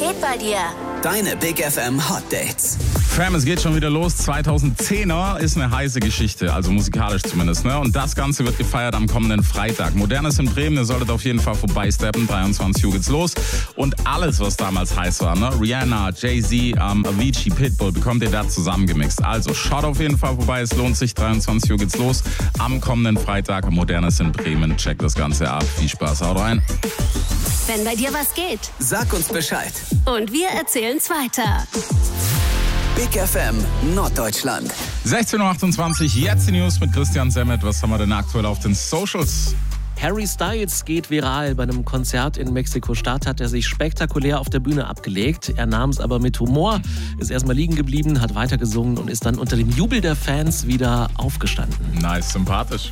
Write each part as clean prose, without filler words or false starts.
geht bei dir? Deine Big FM Hot Dates. Fam, es geht schon wieder los. 2010er ist eine heiße Geschichte, also musikalisch zumindest, ne? Und das Ganze wird gefeiert am kommenden Freitag. Modernes in Bremen, ihr solltet auf jeden Fall vorbeisteppen. 23 Uhr geht's los. Und alles, was damals heiß war, ne? Rihanna, Jay-Z, Avicii, Pitbull, bekommt ihr da zusammengemixt. Also schaut auf jeden Fall vorbei, es lohnt sich. 23 Uhr geht's los. Am kommenden Freitag, Modernes in Bremen. Checkt das Ganze ab. Viel Spaß, haut rein. Wenn bei dir was geht. Sag uns Bescheid. Und wir erzählen's weiter. Big FM Norddeutschland. 16.28 Uhr, jetzt die News mit Christian Semmet. Was haben wir denn aktuell auf den Socials? Harry Styles geht viral. Bei einem Konzert in Mexiko-Stadt hat er sich spektakulär auf der Bühne abgelegt. Er nahm es aber mit Humor, ist erstmal liegen geblieben, hat weitergesungen und ist dann unter dem Jubel der Fans wieder aufgestanden. Nice, sympathisch.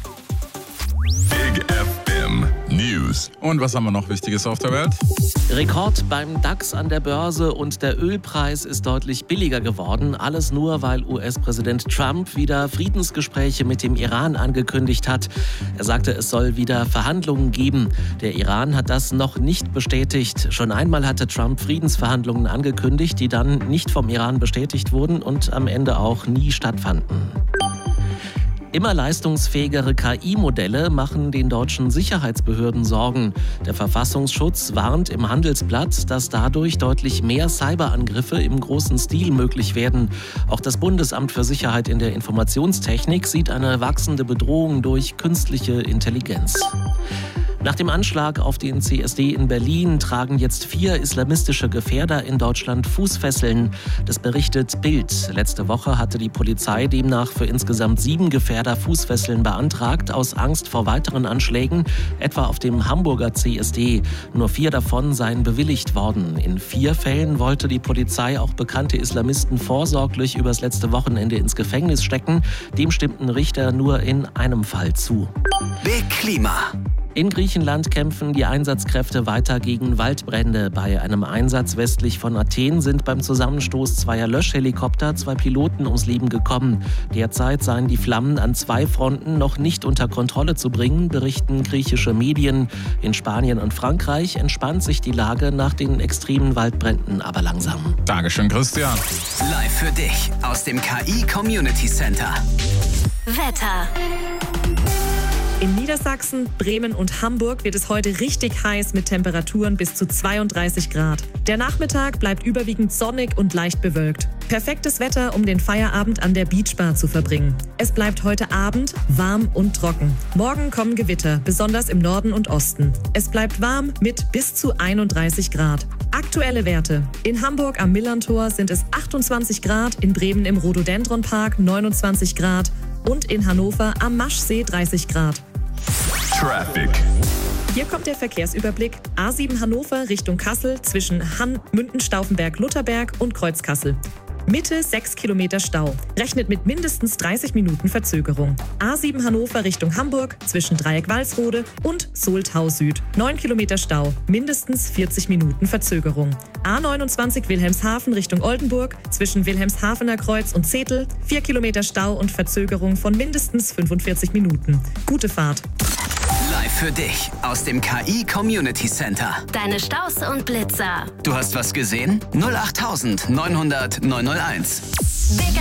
Big FM News. Und was haben wir noch Wichtiges auf der Welt? Rekord beim DAX an der Börse und der Ölpreis ist deutlich billiger geworden. Alles nur, weil US-Präsident Trump wieder Friedensgespräche mit dem Iran angekündigt hat. Er sagte, es soll wieder Verhandlungen geben. Der Iran hat das noch nicht bestätigt. Schon einmal hatte Trump Friedensverhandlungen angekündigt, die dann nicht vom Iran bestätigt wurden und am Ende auch nie stattfanden. Immer leistungsfähigere KI-Modelle machen den deutschen Sicherheitsbehörden Sorgen. Der Verfassungsschutz warnt im Handelsblatt, dass dadurch deutlich mehr Cyberangriffe im großen Stil möglich werden. Auch das Bundesamt für Sicherheit in der Informationstechnik sieht eine wachsende Bedrohung durch künstliche Intelligenz. Nach dem Anschlag auf den CSD in Berlin tragen jetzt 4 islamistische Gefährder in Deutschland Fußfesseln. Das berichtet Bild. Letzte Woche hatte die Polizei demnach für insgesamt 7 Gefährder Fußfesseln beantragt, aus Angst vor weiteren Anschlägen, etwa auf dem Hamburger CSD. Nur 4 davon seien bewilligt worden. In 4 Fällen wollte die Polizei auch bekannte Islamisten vorsorglich übers letzte Wochenende ins Gefängnis stecken. Dem stimmten Richter nur in einem Fall zu. Big Klima. In Griechenland kämpfen die Einsatzkräfte weiter gegen Waldbrände. Bei einem Einsatz westlich von Athen sind beim Zusammenstoß 2 Löschhelikopter 2 Piloten ums Leben gekommen. Derzeit seien die Flammen an 2 Fronten noch nicht unter Kontrolle zu bringen, berichten griechische Medien. In Spanien und Frankreich entspannt sich die Lage nach den extremen Waldbränden aber langsam. Dankeschön, Christian. Live für dich aus dem KI Community Center. Wetter. In Niedersachsen, Bremen und Hamburg wird es heute richtig heiß mit Temperaturen bis zu 32 Grad. Der Nachmittag bleibt überwiegend sonnig und leicht bewölkt. Perfektes Wetter, um den Feierabend an der Beachbar zu verbringen. Es bleibt heute Abend warm und trocken. Morgen kommen Gewitter, besonders im Norden und Osten. Es bleibt warm mit bis zu 31 Grad. Aktuelle Werte. In Hamburg am Millerntor sind es 28 Grad, in Bremen im Rhododendronpark 29 Grad und in Hannover am Maschsee 30 Grad. Traffic. Hier kommt der Verkehrsüberblick. A7 Hannover Richtung Kassel zwischen Münden-Stauffenberg-Lutherberg und Kreuzkassel. Mitte 6 Kilometer Stau. Rechnet mit mindestens 30 Minuten Verzögerung. A7 Hannover Richtung Hamburg zwischen Dreieck-Walsrode und Soltau Süd. 9 Kilometer Stau. Mindestens 40 Minuten Verzögerung. A29 Wilhelmshaven Richtung Oldenburg zwischen Wilhelmshavener Kreuz und Zetel. 4 Kilometer Stau und Verzögerung von mindestens 45 Minuten. Gute Fahrt. Live für dich aus dem KI Community Center. Deine Staus und Blitzer. Du hast was gesehen? 08900 901. Big